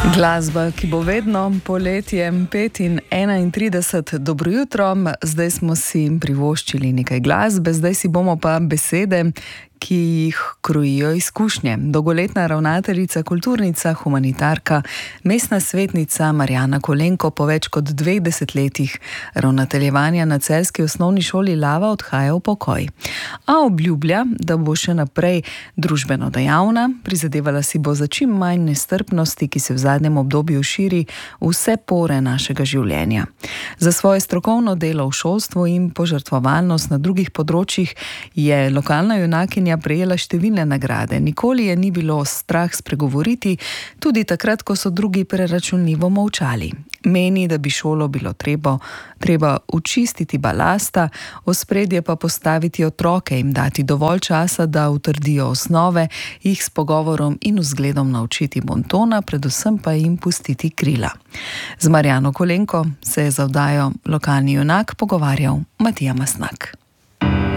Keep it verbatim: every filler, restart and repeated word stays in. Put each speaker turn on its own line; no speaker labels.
Glasba, ki bo vedno poletjem pet in enaintrideset. Dobro jutro, zdaj smo si privoščili nekaj glasbe, zdaj si bomo pa besede, ki jih krojijo izkušnje. Dolgoletna ravnateljica, kulturnica, humanitarka, mestna svetnica Marjana Kolenko po več kot dveh desetletjih ravnateljevanja na celjski osnovni šoli Lava odhaja v pokoj. A obljublja, da bo še naprej družbeno dejavna, prizadevala si bo za čim manj nestrpnosti, ki se v zadnjem obdobju širi vse pore našega življenja. Za svoje strokovno delo v šolstvu in požrtvovalnost na drugih področjih je lokalna junakinja prejela številne nagrade. Nikoli je ni bilo strah spregovoriti, tudi takrat, ko so drugi preračunljivo molčali. Meni, da bi šolo bilo treba, treba učistiti balasta, ospredje pa postaviti otroke, jim dati dovolj časa, da utrdijo osnove, jih s pogovorom in vzgledom naučiti bontona, predvsem pa jim pustiti krila. Z Marjano Kolenko se je za oddajo Lokalni junak pogovarjal Matija Masnak.